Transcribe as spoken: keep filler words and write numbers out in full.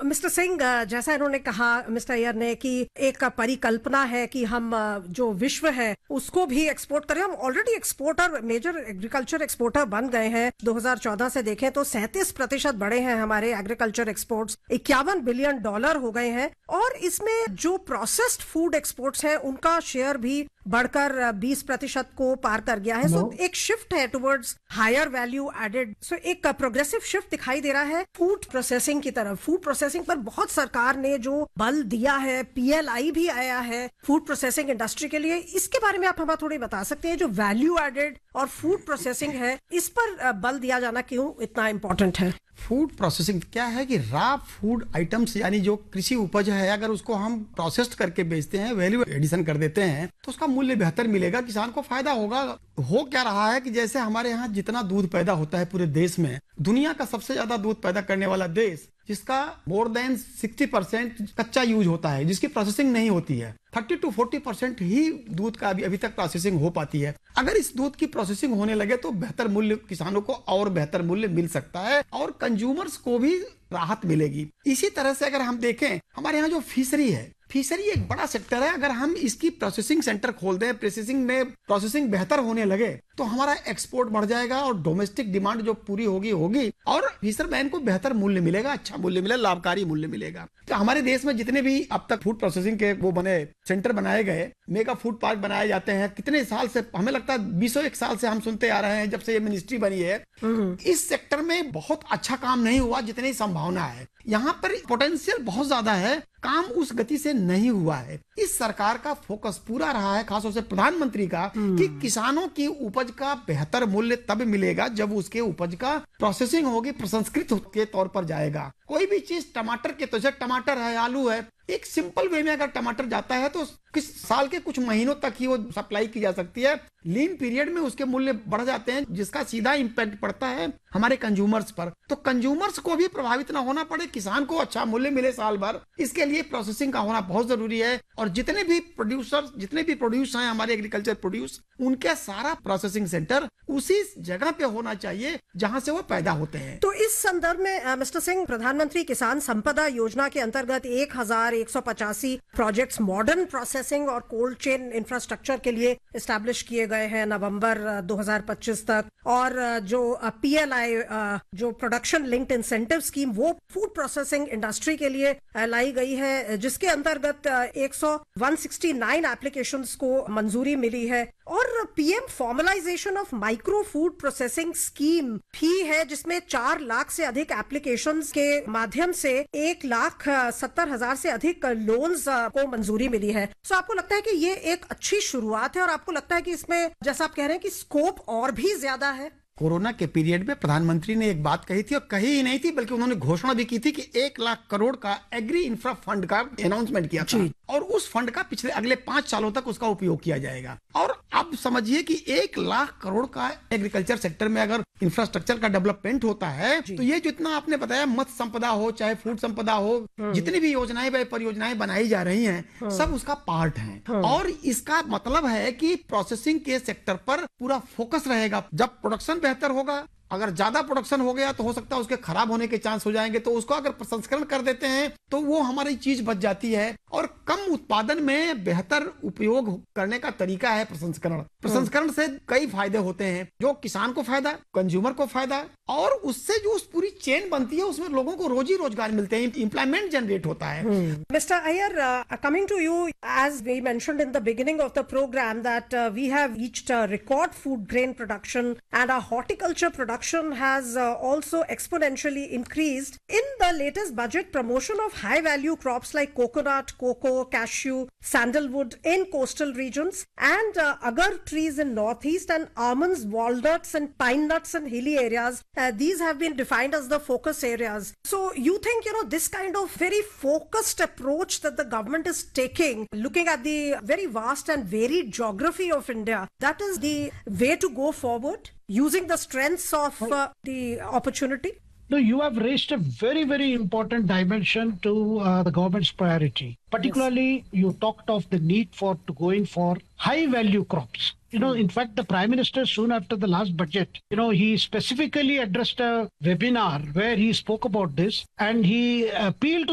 Mister Singh, जैसा इन्होंने कहा मिस्टर अय्यर ने कि एक परिकल्पना है कि हम जो विश्व है उसको भी एक्सपोर्ट करें। हम already exporter, major agriculture exporter बन गए हैं। दो हज़ार चौदह से देखें तो सैंतीस प्रतिशत बढ़े हैं हमारे एग्रीकल्चर एक्सपोर्ट्स, इक्यावन बिलियन डॉलर हो गए हैं। और इसमें जो प्रोसेस्ड फूड एक्सपोर्ट्स हैं उनका शेयर भी बढ़कर बीस प्रतिशत को पार कर गया है। सो no. so, एक शिफ्ट है टुवर्ड्स हायर वैल्यू एडेड। सो एक प्रोग्रेसिव शिफ्ट दिखाई दे रहा है फूड प्रोसेसिंग की तरफ। फूड प्रोसेसिंग पर बहुत सरकार ने जो बल दिया है, पीएलआई भी आया है फूड प्रोसेसिंग इंडस्ट्री के लिए। इसके बारे में आप हमें थोड़ी बता सकते हैं, जो वैल्यू एडेड और फूड प्रोसेसिंग है इस पर बल दिया जाना क्यों इतना इम्पोर्टेंट है? फूड प्रोसेसिंग क्या है कि रा फूड आइटम्स यानी जो कृषि उपज है, अगर उसको हम प्रोसेस्ड करके बेचते हैं, वैल्यू एडिशन कर देते हैं, तो उसका मूल्य बेहतर मिलेगा, किसान को फायदा होगा। हो क्या रहा है कि जैसे हमारे यहाँ जितना दूध पैदा होता है पूरे देश में, दुनिया का सबसे ज्यादा दूध पैदा करने वाला देश, जिसका मोर देन साठ परसेंट कच्चा यूज होता है, जिसकी प्रोसेसिंग नहीं होती है, तीस टू चालीस परसेंट ही दूध का अभी अभी तक प्रोसेसिंग हो पाती है। अगर इस दूध की प्रोसेसिंग होने लगे तो बेहतर मूल्य किसानों को और बेहतर मूल्य मिल सकता है और कंज्यूमर्स को भी राहत मिलेगी। इसी तरह से अगर हम देखें, हमारे यहाँ जो फिशरी है, फिशरी एक बड़ा सेक्टर है। अगर हम इसकी प्रोसेसिंग सेंटर खोल दें, प्रोसेसिंग में प्रोसेसिंग बेहतर होने लगे तो हमारा एक्सपोर्ट बढ़ जाएगा और डोमेस्टिक डिमांड जो पूरी होगी होगी और फिशरमैन को बेहतर मूल्य मिलेगा, अच्छा मूल्य मिलेगा, लाभकारी मूल्य मिलेगा। तो हमारे देश में जितने भी अब तक फूड प्रोसेसिंग के वो बने सेंटर बनाए गए, मेगा फूड पार्क बनाए जाते हैं, कितने साल से, हमें लगता है बीसों एक साल से हम सुनते आ रहे हैं जब से ये मिनिस्ट्री बनी है। इस सेक्टर में बहुत अच्छा काम नहीं हुआ जितनी संभावना है। यहाँ पर पोटेंशियल बहुत ज्यादा है, काम उस गति से नहीं हुआ है। इस सरकार का फोकस पूरा रहा है, खासतौर से प्रधानमंत्री का, कि किसानों की उपज का बेहतर मूल्य तब मिलेगा जब उसके उपज का प्रोसेसिंग होगी, प्रसंस्कृत के तौर पर जाएगा। कोई भी चीज, टमाटर के तो जैसे टमाटर है, आलू है, एक सिंपल वे में अगर टमाटर जाता है तो किस साल के कुछ महीनों तक ही वो सप्लाई की जा सकती है। लीन पीरियड में उसके मूल्य बढ़ जाते हैं, जिसका सीधा इम्पैक्ट पड़ता है हमारे कंज्यूमर्स पर। तो कंज्यूमर्स को भी प्रभावित ना होना पड़े, किसान को अच्छा मूल्य मिले साल भर, इसके लिए प्रोसेसिंग का होना बहुत जरूरी है। और जितने भी प्रोड्यूसर, जितने भी प्रोड्यूस हैं हमारे एग्रीकल्चर प्रोड्यूस, उनके सारा प्रोसेसिंग सेंटर उसी जगह पे होना चाहिए जहां से वो पैदा होते हैं। तो इस संदर्भ में मिस्टर सिंह, प्रधानमंत्री किसान संपदा योजना के अंतर्गत एक हजार एक सौ पचासी प्रोजेक्ट्स मॉडर्न प्रोसेसिंग और कोल्ड चेन इंफ्रास्ट्रक्चर के लिए एस्टैब्लिश किए गए हैं नवंबर दो हज़ार पच्चीस तक। और जो पीएलआई, जो प्रोडक्शन लिंक्ड इंसेंटिव स्कीम, वो फूड प्रोसेसिंग इंडस्ट्री के लिए लाई गई है, जिसके अंतर्गत एक सौ उनहत्तर एप्लीकेशंस को मंजूरी मिली है। और PM formalisation of micro food processing scheme भी है, जिसमें चार लाख से अधिक एप्लीकेशंस के माध्यम से एक लाख सत्तर हजार से अधिक लोन्स को मंजूरी मिली है। सो आपको लगता है कि ये एक अच्छी शुरुआत है और आपको लगता है कि इसमें, जैसा आप कह रहे हैं, कि स्कोप और भी ज्यादा है? कोरोना के पीरियड में प्रधानमंत्री ने एक बात कही थी, और कही ही नहीं थी बल्कि उन्होंने घोषणा भी की थी कि एक लाख करोड़ का एग्री इंफ्रा फंड का अनाउंसमेंट किया था, और उस फंड का पिछले अगले पांच सालों तक उसका उपयोग किया जाएगा। और अब समझिए कि एक लाख करोड़ का एग्रीकल्चर सेक्टर में अगर इंफ्रास्ट्रक्चर का डेवलपमेंट होता है तो ये जितना आपने बताया, मत्स्य संपदा हो चाहे फूड संपदा हो, जितनी भी योजनाएं व परियोजनाएं बनाई जा रही हैं, सब उसका पार्ट है। और इसका मतलब है कि प्रोसेसिंग के सेक्टर पर पूरा फोकस रहेगा। जब प्रोडक्शन बेहतर होगा, अगर ज्यादा प्रोडक्शन हो गया तो हो सकता है उसके खराब होने के चांस हो जाएंगे, तो उसको अगर प्रसंस्करण कर देते हैं तो वो हमारी चीज बच जाती है। और कम उत्पादन में बेहतर उपयोग करने का तरीका है प्रसंस्करण। प्रसंस्करण से कई फायदे होते हैं, जो किसान को फायदा, कंज्यूमर को फायदा, और उससे जो उस पूरी चेन बनती है उसमें लोगों को रोजी रोजगार मिलते हैं, एम्प्लॉयमेंट जनरेट होता है। Mister Iyer, coming to you, as we mentioned in the beginning of the programme that we have reached record food grain production and our horticulture production has uh, also exponentially increased. In the latest budget, promotion of high value crops like coconut, cocoa, cashew, sandalwood in coastal regions, and uh, agar trees in northeast, and almonds, walnuts and pine nuts in hilly areas, uh, these have been defined as the focus areas. So you think, you know, this kind of very focused approach that the government is taking, looking at the very vast and varied geography of India, that is the way to go forward, using the strengths of uh, the opportunity? No, you have raised a very, very important dimension to uh, the government's priority. Particularly, yes. You talked of the need for to going for high value crops. You know, in fact, the Prime Minister, soon after the last budget, you know, he specifically addressed a webinar where he spoke about this, and he appealed to